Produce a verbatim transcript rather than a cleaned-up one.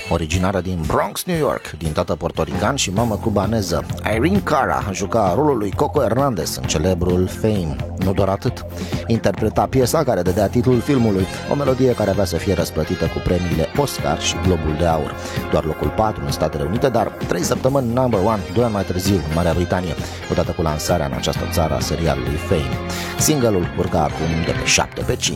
Originară din Bronx, New York, din tată portorican și mamă cubaneză, Irene Cara juca rolul lui Coco Hernandez în celebrul Fame. Nu doar atât, interpreta piesa care dădea titlul filmului, o melodie care avea să fie răsplătită cu premiile Oscar și Globul de Aur. Doar locul patru în Statele Unite, dar trei săptămâni number one, doi ani mai târziu în Marea Britanie, odată cu lansarea în această țară a serialului Fame. Single-ul urca acum de pe șapte pe cinci.